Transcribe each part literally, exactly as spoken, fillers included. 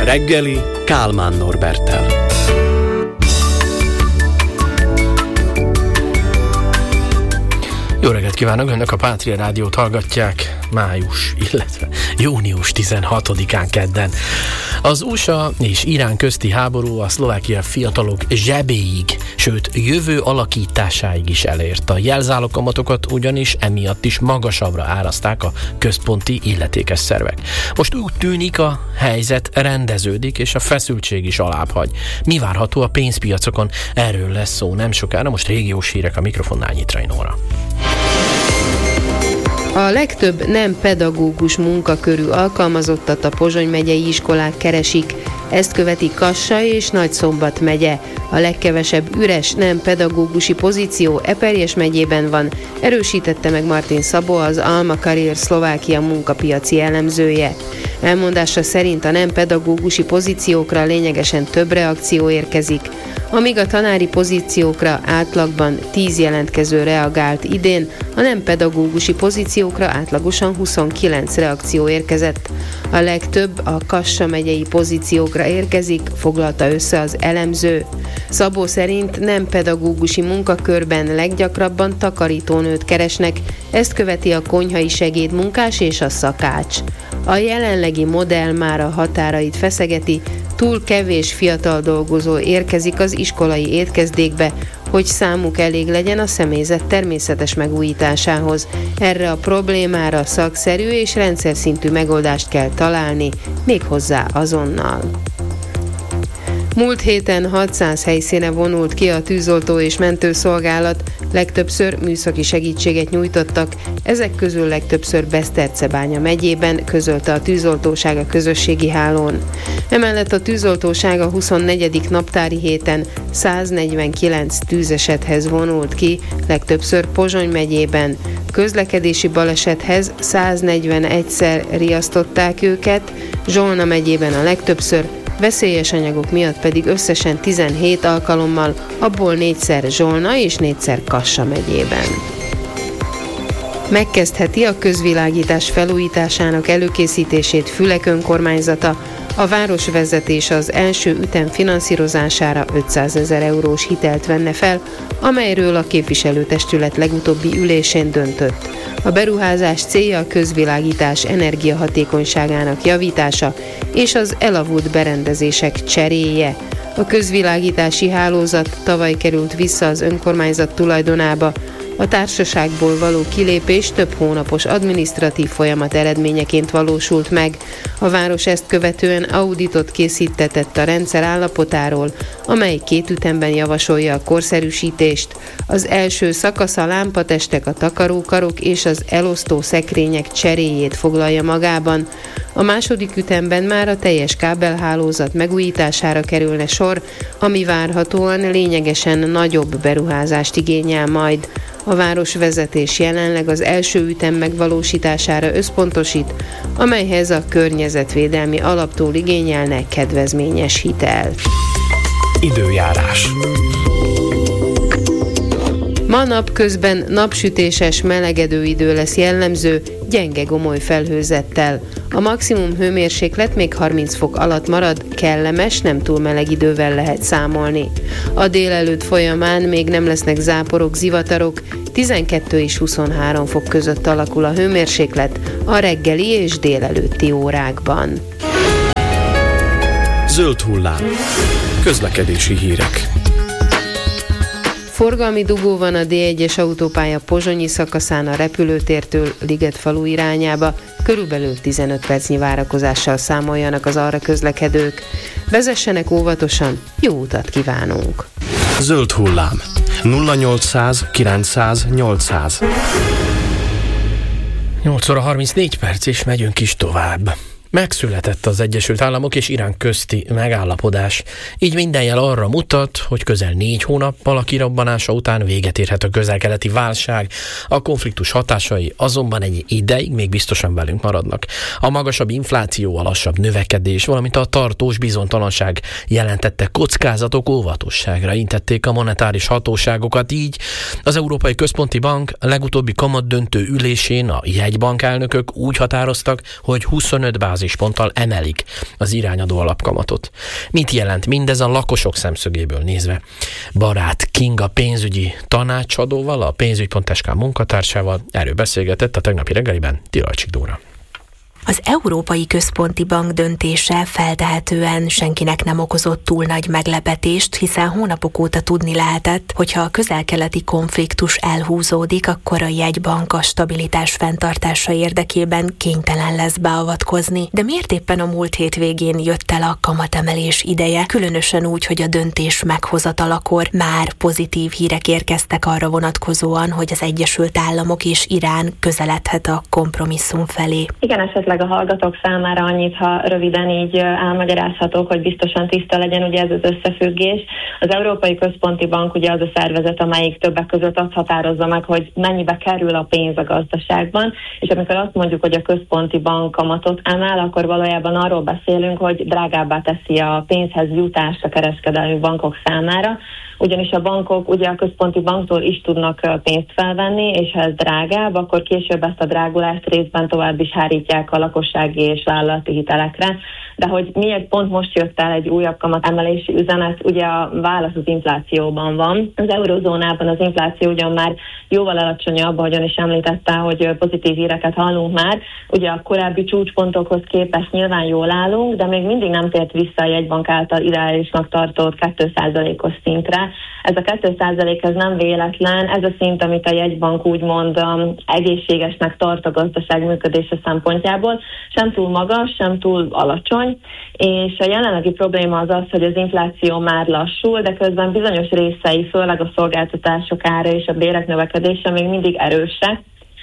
reggeli Kálmán Norberttel. Jó reggelt kívánok, önök a Pátria Rádiót hallgatják május, illetve június tizenhatodikán kedden. Az u es á és Irán közti háború a szlovákia fiatalok zsebéig, sőt jövő alakításáig is elért. A jelzálogkamatokat ugyanis emiatt is magasabbra árazták a központi illetékes szervek. Most úgy tűnik, a helyzet rendeződik, és a feszültség is alább hagy. Mi várható a pénzpiacokon? Erről lesz szó nem sokára, most régiós hírek, a mikrofonnál Nyitrai Nóra. A legtöbb nem pedagógus munkakörű alkalmazottat a Pozsony megyei iskolák keresik, ezt követi Kassa és Nagyszombat megye. A legkevesebb üres nem pedagógusi pozíció Eperjes megyében van, erősítette meg Martin Szabó, az Alma Career Szlovákia munkapiaci elemzője. Elmondása szerint a nem pedagógusi pozíciókra lényegesen több reakció érkezik. Amíg a tanári pozíciókra átlagban tíz jelentkező reagált idén, a nem pedagógusi pozíciókra átlagosan huszonkilenc reakció érkezett. A legtöbb a Kassa megyei pozíciókra érkezik, foglalta össze az elemző. Szabó szerint nem pedagógusi munkakörben leggyakrabban takarítónőt keresnek, ezt követi a konyhai segédmunkás és a szakács. A jelenlegi modell már a határait feszegeti, túl kevés fiatal dolgozó érkezik az iskolai étkezdékbe, hogy számuk elég legyen a személyzet természetes megújításához. Erre a problémára szakszerű és rendszer szintű megoldást kell találni, méghozzá azonnal. Múlt héten hatszáz helyszíne vonult ki a tűzoltó és mentőszolgálat, legtöbbször műszaki segítséget nyújtottak, ezek közül legtöbbször Besztercebánya megyében, közölte a tűzoltóság a közösségi hálón. Emellett a tűzoltóság a huszonnegyedik naptári héten száznegyvenkilenc tűzesethez vonult ki, legtöbbször Pozsony megyében. Közlekedési balesethez száznegyvenegyszer riasztották őket, Zsolna megyében a legtöbbször, veszélyes anyagok miatt pedig összesen tizenhét alkalommal, abból négyszer Zsolna és négyszer Kassa megyében. Megkezdheti a közvilágítás felújításának előkészítését Fülek önkormányzata. A városvezetés az első ütem finanszírozására ötszázezer eurós hitelt venne fel, amelyről a képviselőtestület legutóbbi ülésén döntött. A beruházás célja a közvilágítás energiahatékonyságának javítása és az elavult berendezések cseréje. A közvilágítási hálózat tavaly került vissza az önkormányzat tulajdonába. A társaságból való kilépés több hónapos adminisztratív folyamat eredményeként valósult meg. A város ezt követően auditot készítetett a rendszer állapotáról, amely két ütemben javasolja a korszerűsítést. Az első szakasz a lámpatestek, a takarókarok és az elosztó szekrények cseréjét foglalja magában. A második ütemben már a teljes kábelhálózat megújítására kerülne sor, ami várhatóan lényegesen nagyobb beruházást igényel majd. A városvezetés jelenleg az első ütem megvalósítására összpontosít, amelyhez a környezetvédelmi alaptól igényelne kedvezményes hitelt. Időjárás. Ma napközben napsütéses, melegedő idő lesz jellemző, gyenge gomoly felhőzettel. A maximum hőmérséklet még harminc fok alatt marad, kellemes, nem túl meleg idővel lehet számolni. A délelőtt folyamán még nem lesznek záporok, zivatarok, tizenkettő és huszonhárom fok között alakul a hőmérséklet a reggeli és délelőtti órákban. Zöld hullám. Közlekedési hírek. Forgalmi dugó van a dé egyes autópálya pozsonyi szakaszán a repülőtértől Ligetfalu irányába, körülbelül tizenöt percnyi várakozással számoljanak az arra közlekedők. Vezessenek óvatosan, jó utat kívánunk! Zöld hullám. nulla nyolcszáz kilencszáz nyolcszáz. nyolc óra harmincnégy perc, és megyünk is tovább. Megszületett az Egyesült Államok és Irán közti megállapodás. Így minden jel arra mutat, hogy közel négy hónappal a kirobbanása után véget érhet a közel-keleti válság. A konfliktus hatásai azonban egy ideig még biztosan velünk maradnak. A magasabb infláció, a lassabb növekedés, valamint a tartós bizonytalanság jelentette kockázatok, óvatosságra intették a monetáris hatóságokat. Így az Európai Központi Bank legutóbbi kamatdöntő ülésén a jegybank elnökök úgy határoztak, hogy huszonöt bázis bázisponttal emelik az irányadó alapkamatot. Mit jelent mindez a lakosok szemszögéből nézve? Barát Kinga pénzügyi tanácsadóval, a pénzügy pont es ká munkatársával erről beszélgetett a tegnapi reggeliben Tilalcsik Dóra. Az Európai Központi Bank döntése feltehetően senkinek nem okozott túl nagy meglepetést, hiszen hónapok óta tudni lehetett, hogyha a közel-keleti konfliktus elhúzódik, akkor a jegybank a stabilitás fenntartása érdekében kénytelen lesz beavatkozni. De miért éppen a múlt hét végén jött el a kamatemelés ideje, különösen úgy, hogy a döntés meghozatalakor már pozitív hírek érkeztek arra vonatkozóan, hogy az Egyesült Államok és Irán közeledhet a kompromisszum felé? Igen, esetleg a hallgatók számára annyit, ha röviden így elmagyarázhatok, hogy biztosan tiszta legyen ugye ez az összefüggés. Az Európai Központi Bank ugye az a szervezet, amelyik többek között azt határozza meg, hogy mennyibe kerül a pénz a gazdaságban, és amikor azt mondjuk, hogy a központi bank kamatot emel, akkor valójában arról beszélünk, hogy drágábbá teszi a pénzhez jutást a kereskedelmi bankok számára, ugyanis a bankok ugye a központi banktól is tudnak pénzt felvenni, és ha ez drágább, akkor később ezt a drágulást részben tovább is hárítják a lakossági és vállalati hitelekre. De hogy miért pont most jött el egy újabb kamatemelési üzenet, ugye a válasz az inflációban van. Az eurozónában az infláció ugyan már jóval alacsonyabb, ahogyan is említette, hogy pozitív híreket hallunk már. Ugye a korábbi csúcspontokhoz képest nyilván jól állunk, de még mindig nem tért vissza a jegybank által ideálisnak tartott két százalékos szintre. Ez a két százalék ez nem véletlen, ez a szint, amit a jegybank úgymond um, egészségesnek tart a gazdaság működése szempontjából, sem túl magas, sem túl alacsony, és a jelenlegi probléma az az, hogy az infláció már lassul, de közben bizonyos részei, főleg a szolgáltatások ára és a bérek növekedése még mindig erősek,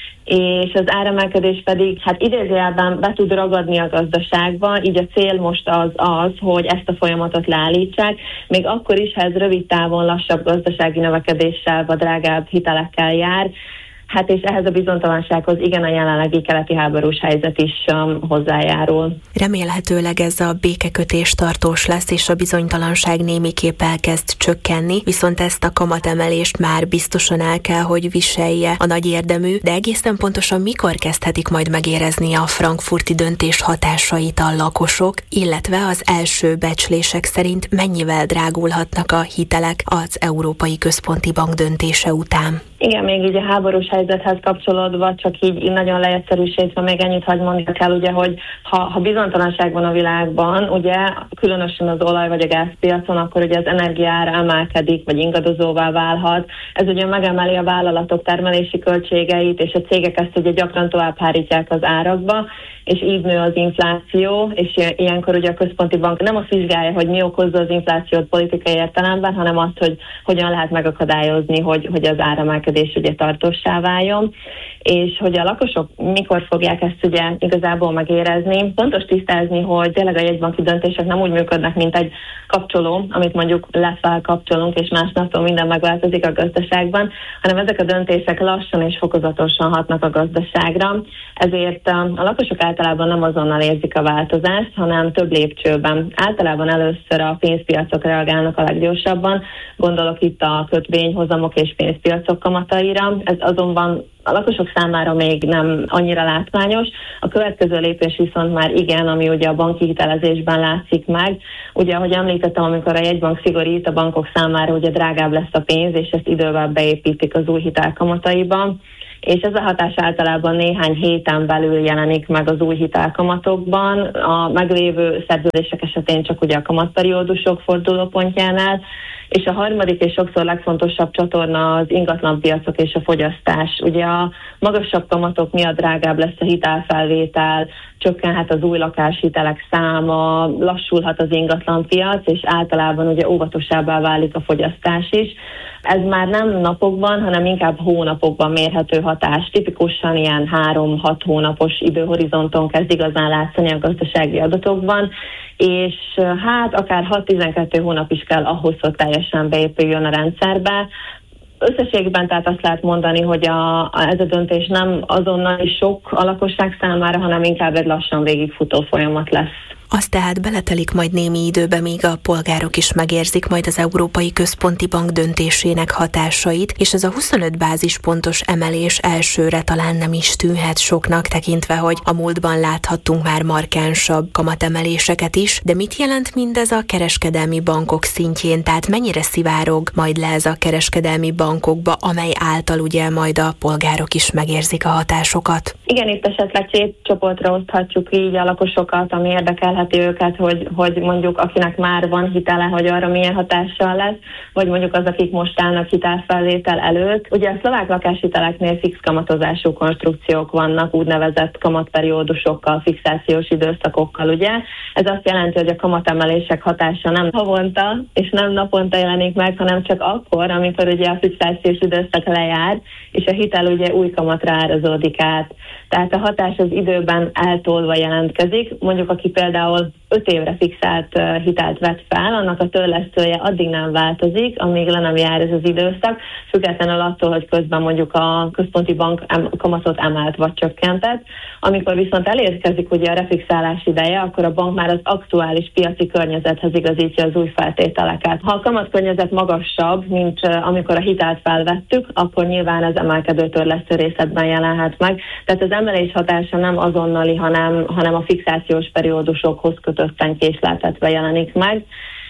és az áremelkedés pedig hát idézőjelben be tud ragadni a gazdaságba, így a cél most az az, hogy ezt a folyamatot leállítsák, még akkor is, ha ez rövid távon lassabb gazdasági növekedéssel vagy drágább hitelekkel jár. Hát és ehhez a bizonytalansághoz igen a jelenlegi keleti háborús helyzet is um, hozzájárul. Remélhetőleg ez a békekötés tartós lesz, és a bizonytalanság némiképp elkezd csökkenni, viszont ezt a kamatemelést már biztosan el kell, hogy viselje a nagy érdemű, de egészen pontosan mikor kezdhetik majd megérezni a frankfurti döntés hatásait a lakosok, illetve az első becslések szerint mennyivel drágulhatnak a hitelek az Európai Központi Bank döntése után? Igen, még így a háborús helyzethez kapcsolódva, csak így, így nagyon leegyszerűsítve még ennyit hagy mondani kell, ugye, hogy ha, ha bizonytalanság van a világban, ugye, különösen az olaj vagy a gázpiacon, akkor ugye az energiaára emelkedik, vagy ingadozóvá válhat. Ez ugye megemeli a vállalatok termelési költségeit, és a cégek ezt ugye gyakran tovább hárítják az árakba, és így nő az infláció, és ilyenkor ugye a központi bank nem azt vizsgálja, hogy mi okozza az inflációt politikai értelemben, hanem azt, hogy hogyan lehet megakadályozni, hogy, hogy az áremelkedés ugye tartóssá váljon, és hogy a lakosok mikor fogják ezt ugye igazából megérezni. Fontos tisztázni, hogy tényleg a jegybanki döntések nem úgy működnek, mint egy kapcsoló, amit mondjuk lefelkapcsolunk, és másnaptól minden megváltozik a gazdaságban, hanem ezek a döntések lassan és fokozatosan hatnak a gazdaságra. Ezért a lakosok általában nem azonnal érzik a változást, hanem több lépcsőben. Általában először a pénzpiacok reagálnak a leggyorsabban, gondolok itt a kötvényhozamok és pénzpiacok kamataira, ez azonban a lakosok számára még nem annyira látványos. A következő lépés viszont már igen, ami ugye a banki hitelezésben látszik meg. Ugye, ahogy említettem, amikor a jegybank szigorít, a bankok számára ugye drágább lesz a pénz, és ezt idővel beépítik az új hitelkamataiba. És ez a hatás általában néhány héten belül jelenik meg az új hitelkamatokban. A meglévő szerződések esetén csak ugye a kamatperiódusok fordulópontjánál, és a harmadik és sokszor legfontosabb csatorna az ingatlanpiacok és a fogyasztás. Ugye a magasabb kamatok miatt drágább lesz a hitelfelvétel, csökkenhet az új lakáshitelek száma, lassulhat az ingatlanpiac, és általában ugye óvatosabbá válik a fogyasztás is. Ez már nem napokban, hanem inkább hónapokban mérhető hatás. Tipikusan ilyen három-hat hónapos időhorizonton kezd igazán látszani a gazdasági adatokban, és hát akár hat-tizenkettő hónap is kell ahhoz, hogy teljesen beépüljön a rendszerbe. Összességben tehát azt lehet mondani, hogy a, a, ez a döntés nem azonnal is sok a lakosság számára, hanem inkább egy lassan végigfutó folyamat lesz. Az tehát beletelik majd némi időbe, míg a polgárok is megérzik majd az Európai Központi Bank döntésének hatásait, és ez a huszonöt bázispontos emelés elsőre talán nem is tűnhet soknak, tekintve, hogy a múltban láthattunk már markánsabb kamatemeléseket is, de mit jelent mindez a kereskedelmi bankok szintjén, tehát mennyire szivárog majd le ez a kereskedelmi bankokba, amely által ugye majd a polgárok is megérzik a hatásokat? Igen, itt esetleg két csoportra oszthatjuk így a lakosokat, ami érdekelheti őket, hogy, hogy mondjuk akinek már van hitele, hogy arra milyen hatással lesz, vagy mondjuk az, akik most állnak hitelfelvétel előtt. Ugye a szlovák lakáshiteleknél fix kamatozású konstrukciók vannak, úgynevezett kamatperiódusokkal, fixációs időszakokkal, ugye. Ez azt jelenti, hogy a kamatemelések hatása nem havonta és nem naponta jelenik meg, hanem csak akkor, amikor ugye a fixációs időszak lejár, és a hitel ugye új kamatra árazódik át. Tehát a hatás az időben eltolva jelentkezik. Mondjuk, aki például öt évre fixált hitelt vett fel, annak a törlesztője addig nem változik, amíg le nem jár ez az időszak, függetlenül attól, hogy közben mondjuk a központi bank kamatot emelt vagy csökkentett. Amikor viszont elérkezik ugye a refixálás ideje, akkor a bank már az aktuális piaci környezethez igazítja az új feltételeket. Ha a kamatkörnyezet magasabb, mint amikor a hitelt felvettük, akkor nyilván az emelkedő törlesztő részletben jelenhet meg. Tehát az emelés hatása nem azonnali, hanem, hanem a fixációs periódusokhoz kötötten késleltetve jelenik meg.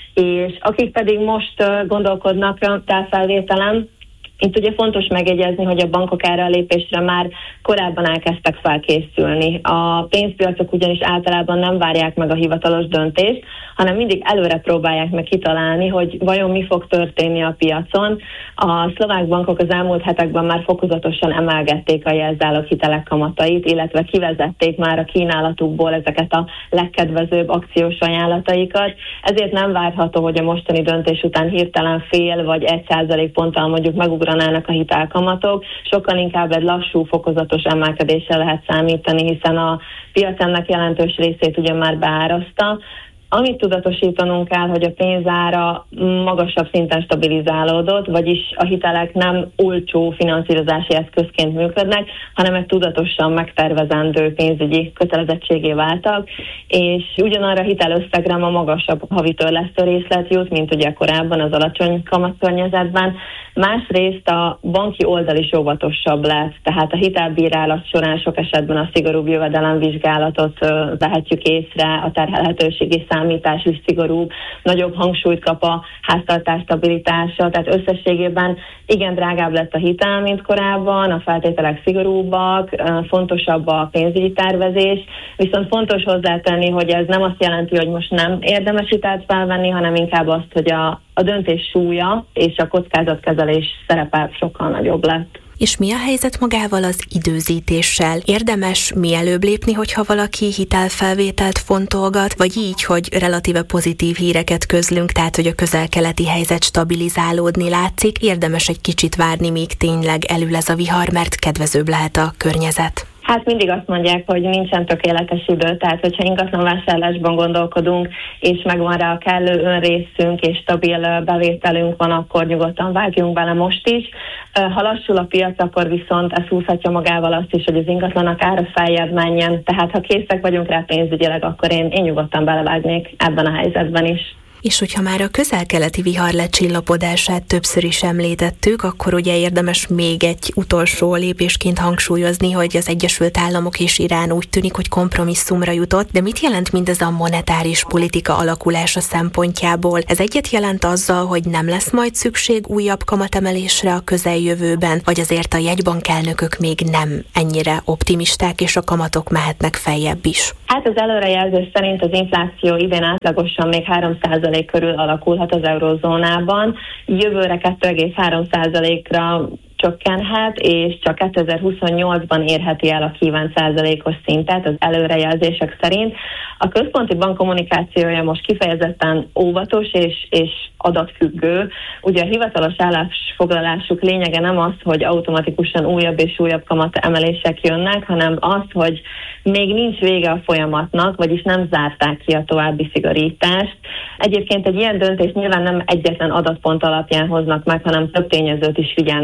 És akik pedig most gondolkodnak a távfelvételen, itt ugye fontos megjegyezni, hogy a bankok erre a lépésre már korábban elkezdtek felkészülni. A pénzpiacok ugyanis általában nem várják meg a hivatalos döntést, hanem mindig előre próbálják meg kitalálni, hogy vajon mi fog történni a piacon. A szlovák bankok az elmúlt hetekben már fokozatosan emelgették a jelzáloghitelek kamatait, illetve kivezették már a kínálatukból ezeket a legkedvezőbb akciós ajánlataikat. Ezért nem várható, hogy a mostani döntés után hirtelen fél vagy egy százalék ponttal mondjuk megugranának a hitelkamatok. Sokkal inkább egy lassú, fokozatos emelkedésre lehet számítani, hiszen a piac ennek jelentős részét ugye már beárazta. Amit tudatosítanunk kell, hogy a pénzára magasabb szinten stabilizálódott, vagyis a hitelek nem olcsó finanszírozási eszközként működnek, hanem egy tudatosan megtervezendő pénzügyi kötelezettségé váltak, és ugyanarra a hitelösszegre ma magasabb havi törlesztő részlet jut, mint ugye korábban az alacsony kamatkörnyezetben. Másrészt a banki oldal is óvatosabb lett, tehát a hitelbírálat során sok esetben a szigorúbb jövedelemvizsgálatot vehetjük észre, a terhelhetőségi számítás is szigorúbb, nagyobb hangsúlyt kap a háztartás stabilitása, tehát összességében igen drágább lett a hitel, mint korábban, a feltételek szigorúbbak, fontosabb a pénzügyi tervezés, viszont fontos hozzátenni, hogy ez nem azt jelenti, hogy most nem érdemes hitelt felvenni, hanem inkább azt, hogy a, a döntés súlya és a kockázatkezelés szerepe sokkal nagyobb lett. És mi a helyzet magával az időzítéssel? Érdemes mielőbb lépni, hogyha valaki hitelfelvételt fontolgat, vagy így, hogy relatíve pozitív híreket közlünk, tehát hogy a közel-keleti helyzet stabilizálódni látszik, érdemes egy kicsit várni, míg tényleg elül ez a vihar, mert kedvezőbb lehet a környezet? Hát mindig azt mondják, hogy nincsen tökéletes idő, tehát hogyha ingatlan vásárlásban gondolkodunk, és megvan rá a kellő önrészünk, és stabil bevételünk van, akkor nyugodtan vágjunk bele most is. Ha lassul a piac, akkor viszont ez húzhatja magával azt is, hogy az ingatlanak ára feljebb menjen, tehát ha készek vagyunk rá pénzügyileg, akkor én, én nyugodtan belevágnék ebben a helyzetben is. És hogyha már a közel-keleti vihar lecsillapodását többször is említettük, akkor ugye érdemes még egy utolsó lépésként hangsúlyozni, hogy az Egyesült Államok és Irán úgy tűnik, hogy kompromisszumra jutott, de mit jelent mindez a monetáris politika alakulása szempontjából? Ez egyet jelent azzal, hogy nem lesz majd szükség újabb kamatemelésre a közeljövőben, vagy azért a jegybankelnökök még nem ennyire optimisták, és a kamatok mehetnek feljebb is? Hát az előrejelzés szerint az infláció idén átlagosan még három százalék körül alakulhat az eurózónában. Jövőre kettő egész három százalékra csökkenhet, és csak kétezer-huszonnyolcban érheti el a kívánt százalékos szintet az előrejelzések szerint. A központi bank kommunikációja most kifejezetten óvatos és, és adatfüggő. Ugye a hivatalos állásfoglalásuk lényege nem az, hogy automatikusan újabb és újabb kamat emelések jönnek, hanem az, hogy még nincs vége a folyamatnak, vagyis nem zárták ki a további szigorítást. Egyébként egy ilyen döntést nyilván nem egyetlen adatpont alapján hoznak meg, hanem több tényezőt is figyelnek egyszer.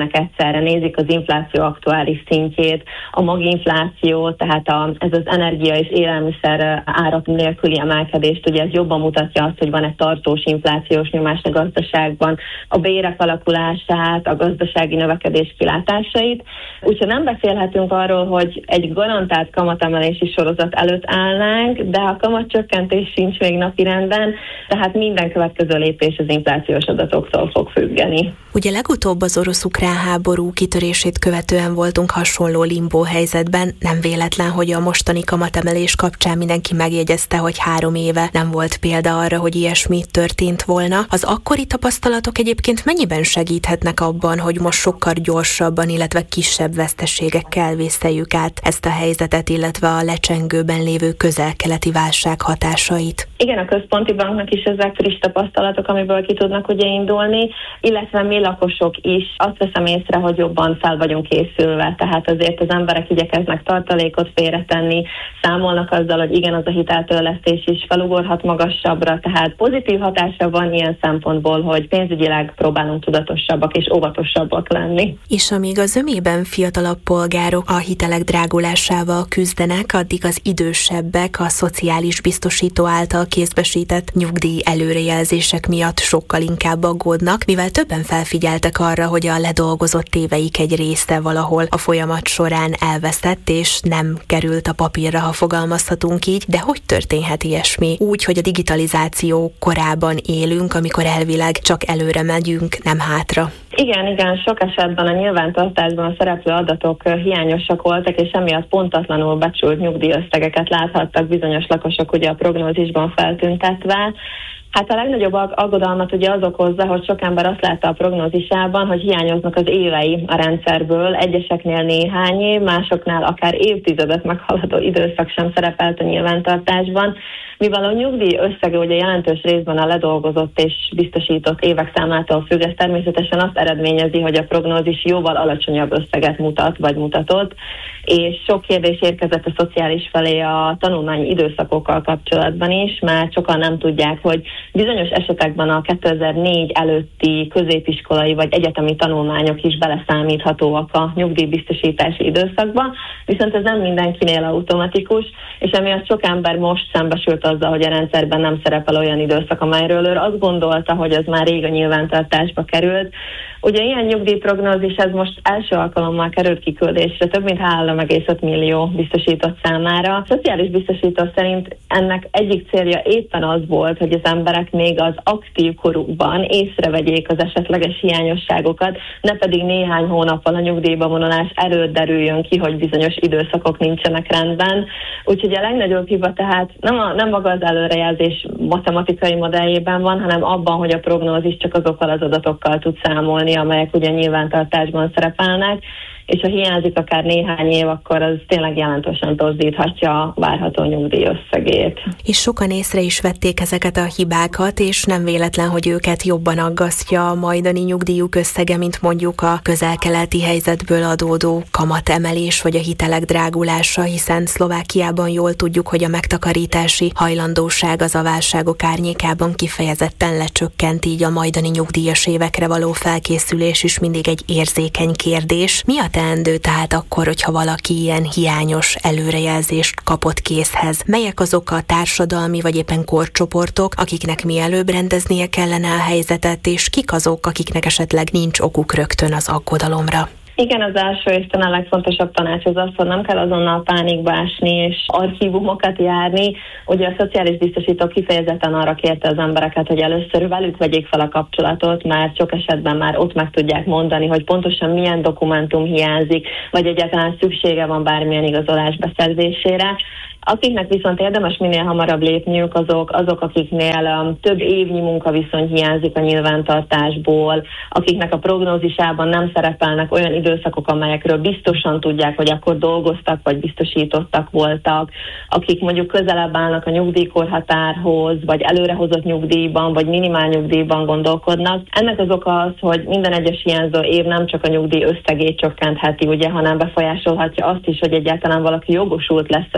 egyszerre nézik az infláció aktuális szintjét, a maginfláció, tehát a, ez az energia és élelmiszer árak nélküli emelkedést, ugye ez jobban mutatja azt, hogy van egy tartós inflációs nyomás a gazdaságban, a bérek alakulását, a gazdasági növekedés kilátásait. Úgyhogy nem beszélhetünk arról, hogy egy garantált kamatemelési sorozat előtt állnánk, de a kamatcsökkentés sincs még napirenden, tehát minden következő lépés az inflációs adatoktól fog függeni. Ugye legutóbb az orosz-ukrán háború kitörését követően voltunk hasonló limbó helyzetben, nem véletlen, hogy a mostani kamatemelés kapcsán mindenki megjegyezte, hogy három éve nem volt példa arra, hogy ilyesmi történt volna. Az akkori tapasztalatok egyébként mennyiben segíthetnek abban, hogy most sokkal gyorsabban, illetve kisebb veszteségekkel vészeljük át ezt a helyzetet, illetve a lecsengőben lévő közel-keleti válság hatásait? Igen, a központi banknak is ezek friss tapasztalatok, amiből ki tudnak ugye indulni, illetve mi lakosok is azt veszem észre, hogy jobban fel vagyunk készülve, tehát azért az emberek igyekeznek tartalékot félretenni, számolnak azzal, hogy igen, az a hiteltörlesztés is felugorhat magasabbra, tehát pozitív hatása van ilyen szempontból, hogy pénzügyileg próbálunk tudatosabbak és óvatosabbak lenni. És amíg a zömében fiatalabb polgárok a hitelek drágulásával küzdenek, addig az idősebbek a szociális biztosító által kézbesített nyugdíj előrejelzések miatt sokkal inkább aggódnak, mivel többen felfigyeltek arra, hogy a ledolgozott éveik egy része valahol a folyamat során elveszett, és nem került a papírra, ha fogalmazhatunk így, de hogy történhet ilyesmi? Úgy, hogy a digitalizáció korában élünk, amikor elvileg csak előre megyünk, nem hátra. Igen, igen, sok esetben a nyilvántartásban a szereplő adatok hiányosak voltak, és emiatt pontatlanul becsült nyugdíjösszegeket láthattak bizonyos lakosok ugye a prognózisban feltüntetve. Hát a legnagyobb aggodalmat ugye az okozza, hogy sok ember azt látta a prognózisában, hogy hiányoznak az évei a rendszerből, egyeseknél néhány év, másoknál akár évtizedet meghaladó időszak sem szerepelt a nyilvántartásban, mivel a nyugdíj összege ugye jelentős részben a ledolgozott és biztosított évek számától függ, ez természetesen azt eredményezi, hogy a prognózis jóval alacsonyabb összeget mutat, vagy mutatott, és sok kérdés érkezett a szociális felé a tanulmányi időszakokkal kapcsolatban is, mert sokan nem tudják, hogy bizonyos esetekben a kétezer-négy előtti középiskolai vagy egyetemi tanulmányok is beleszámíthatóak a nyugdíjbiztosítási időszakba, viszont ez nem mindenkinél automatikus, és emiatt sok ember most szembesült azzal, hogy a rendszerben nem szerepel olyan időszak, amelyről ő azt gondolta, hogy az már rég a nyilvántartásba került. Ugye ilyen nyugdíjprognózis, ez most első alkalommal került kiküldésre több mint három egész öt millió biztosított számára. A szociális biztosító szerint ennek egyik célja éppen az volt, hogy az emberek még az aktív korukban észrevegyék az esetleges hiányosságokat, ne pedig néhány hónappal a nyugdíjba vonulás előtt derüljön ki, hogy bizonyos időszakok nincsenek rendben. Úgyhogy a legnagyobb hiba tehát nem, a, nem maga az előrejelzés matematikai modelljében van, hanem abban, hogy a prognózis csak azokkal az adatokkal tud számolni, amelyek ugye nyilvántartásban szerepelnek, és ha hiányzik akár néhány év, akkor az tényleg jelentősen tozdíthatja a várható nyugdíj összegét. És sokan észre is vették ezeket a hibákat, és nem véletlen, hogy őket jobban aggasztja a majdani nyugdíjuk összege, mint mondjuk a közel-keleti helyzetből adódó kamatemelés vagy a hitelek drágulása, hiszen Szlovákiában jól tudjuk, hogy a megtakarítási hajlandóság az a válságok árnyékában kifejezetten lecsökkent, így a majdani nyugdíjas évekre való felkészülés is mindig egy érzékeny kérdés. Mi a teendő tehát akkor, hogyha valaki ilyen hiányos előrejelzést kapott készhez? Melyek azok a társadalmi vagy éppen korcsoportok, akiknek mielőbb rendeznie kellene a helyzetet, és kik azok, akiknek esetleg nincs okuk rögtön az aggodalomra? Igen, az első és talán a legfontosabb tanács az az, hogy nem kell azonnal pánikba esni és archívumokat járni. Ugye a szociális biztosító kifejezetten arra kérte az embereket, hogy először velük vegyék fel a kapcsolatot, mert sok esetben már ott meg tudják mondani, hogy pontosan milyen dokumentum hiányzik, vagy egyáltalán szüksége van bármilyen igazolás beszerzésére. Akiknek viszont érdemes minél hamarabb lépniük, azok, azok akiknél um, több évnyi munkaviszony hiányzik a nyilvántartásból, akiknek a prognózisában nem szerepelnek olyan időszakok, amelyekről biztosan tudják, hogy akkor dolgoztak, vagy biztosítottak voltak, akik mondjuk közelebb állnak a nyugdíjkorhatárhoz, vagy előrehozott nyugdíjban, vagy minimál nyugdíjban gondolkodnak. Ennek az oka az, hogy minden egyes hiányzó év nem csak a nyugdíj összegét csökkentheti, ugye, hanem befolyásolhatja azt is, hogy egyáltalán valaki jogosult lesz a bizonyos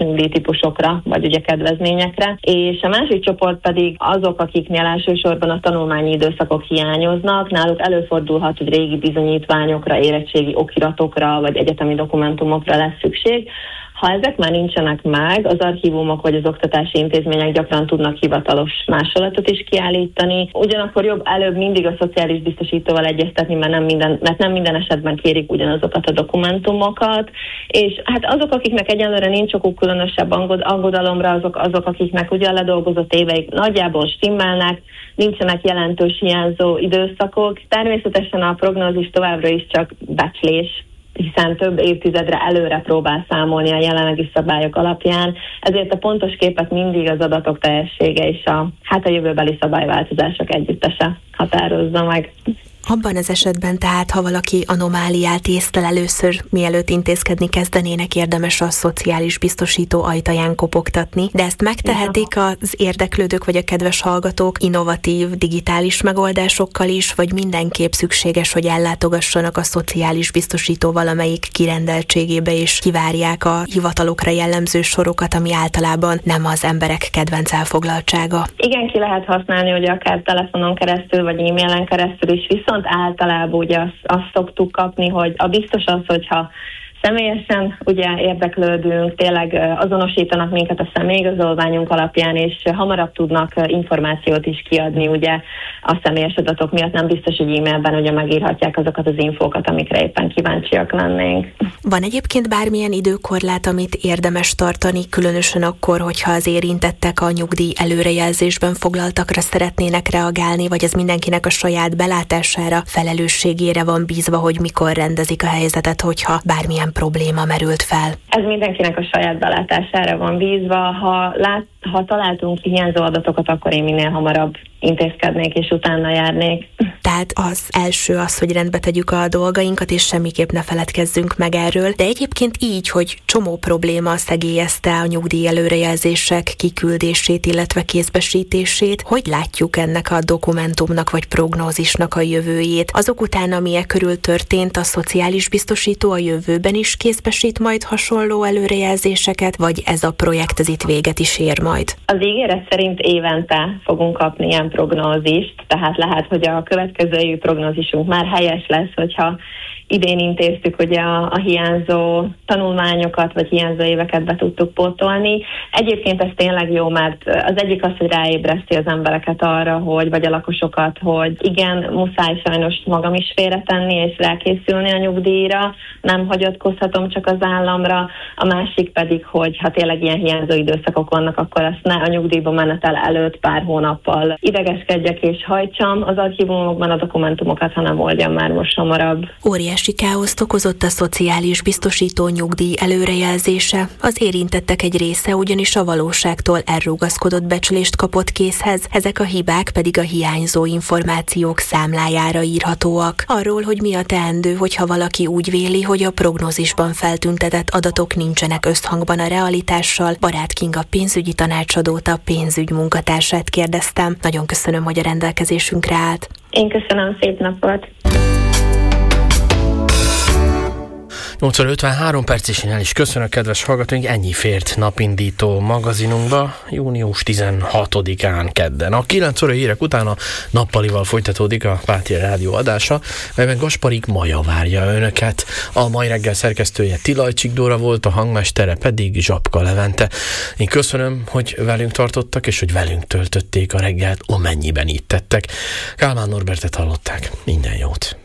nyugdíjtípusokra, vagy ugye kedvezményekre, és a másik csoport pedig azok, akiknél elsősorban a tanulmányi időszakok hiányoznak, náluk előfordulhat, hogy régi bizonyítványokra, érettségi okiratokra, vagy egyetemi dokumentumokra lesz szükség. Ha ezek már nincsenek meg, az archívumok vagy az oktatási intézmények gyakran tudnak hivatalos másolatot is kiállítani. Ugyanakkor jobb előbb mindig a szociális biztosítóval egyeztetni, mert nem minden, mert nem minden esetben kérik ugyanazokat a dokumentumokat. És hát azok, akiknek egyenlőre nincs okuk különösebb aggodalomra, azok, azok, akiknek ugyan ledolgozott éveik nagyjából stimmelnek, nincsenek jelentős hiányzó időszakok. Természetesen a prognózis továbbra is csak becslés, hiszen több évtizedre előre próbál számolni a jelenlegi szabályok alapján, ezért a pontos képet mindig az adatok teljessége és a, hát a jövőbeli szabályváltozások együttese határozza meg. Abban az esetben tehát, ha valaki anomáliát észlel először, mielőtt intézkedni kezdenének, érdemes a szociális biztosító ajtaján kopogtatni, de ezt megtehetik az érdeklődők vagy a kedves hallgatók innovatív digitális megoldásokkal is, vagy mindenképp szükséges, hogy ellátogassanak a szociális biztosító valamelyik kirendeltségébe és kivárják a hivatalokra jellemző sorokat, ami általában nem az emberek kedvenc elfoglaltsága. Igen, ki lehet használni, hogy akár telefonon keresztül vagy e-mailen keresztül is, viszont általában ugye azt, azt szoktuk kapni, hogy a biztos az, hogyha személyesen ugye érdeklődünk, tényleg azonosítanak minket a személyigazolványunk alapján, és hamarabb tudnak információt is kiadni ugye a személyes adatok miatt, nem biztos, hogy e-mailben ugye megírhatják azokat az infókat, amikre éppen kíváncsiak lennénk. Van egyébként bármilyen időkorlát, amit érdemes tartani, különösen akkor, hogyha az érintettek a nyugdíj előrejelzésben foglaltakra szeretnének reagálni, vagy ez mindenkinek a saját belátására, felelősségére van bízva, hogy mikor rendezik a helyzetet, hogyha bármilyen probléma merült fel? Ez mindenkinek a saját belátására van bízva. Ha, lát, ha találtunk hiányzó adatokat, akkor én minél hamarabb intézkednék és utána járnék. Tehát az első az, hogy rendbe tegyük a dolgainkat, és semmiképp ne feledkezzünk meg erről. De egyébként így, hogy csomó probléma szegélyezte a nyugdíj előrejelzések kiküldését, illetve kézbesítését, hogy látjuk ennek a dokumentumnak vagy prognózisnak a jövőjét? Azok után, ami e körül történt, a szociális biztosító a jövőben is kézbesít majd hasonló előrejelzéseket, vagy ez a projekt ez itt véget is ér majd? Az ígéret szerint évente fogunk kapni ilyen prognózist, tehát lehet, hogy a következő évi prognózisunk már helyes lesz, hogyha idén intéztük ugye a, a hiányzó tanulmányokat, vagy hiányzó éveket be tudtuk pótolni. Egyébként ez tényleg jó, mert az egyik az, hogy ráébreszti az embereket arra, hogy, vagy a lakosokat, hogy igen, muszáj sajnos magam is félretenni, és rákészülni a nyugdíjra, nem hagyatkozhatom csak az államra. A másik pedig, hogy ha tényleg ilyen hiányzó időszakok vannak, akkor azt ne a nyugdíjba menetel előtt pár hónappal idegeskedjek és hajtsam az archívumokban a dokumentumokat, hanem oldjam már most hamarabb. Óriási káoszt okozott a szociális biztosító nyugdíj előrejelzése. Az érintettek egy része ugyanis a valóságtól elrugaszkodott becslést kapott készhez, ezek a hibák pedig a hiányzó információk számlájára írhatóak. Arról, hogy mi a teendő, hogyha valaki úgy véli, hogy a prognózisban feltüntetett adatok nincsenek összhangban a realitással, Barát Kinga pénzügyi tanácsadót, a pénzügy munkatársát kérdeztem. Nagyon köszönöm, hogy a rendelkezésünkre állt. Én köszönöm, szép napot! nyolc óra ötvenhárom perc, és én el is köszönök, kedves hallgatóink, ennyi fért napindító magazinunkba június tizenhatodikán kedden. A kilenc óra hírek után a nappalival folytatódik a Pátria Rádió adása, melyben Gasparik Maja várja önöket. A mai reggel szerkesztője Tilajcsik Dóra volt, a hangmestere pedig Zsapka Levente. Én köszönöm, hogy velünk tartottak, és hogy velünk töltötték a reggelt, amennyiben itt tettek. Kálmán Norbertet hallották. Minden jót!